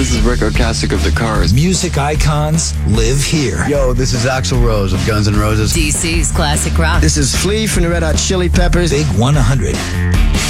This is Rick Ocasek of The Cars. Music icons live here. Yo, this is Axl Rose of Guns N' Roses. DC's classic rock. This is Flea from the Red Hot Chili Peppers. Big 100.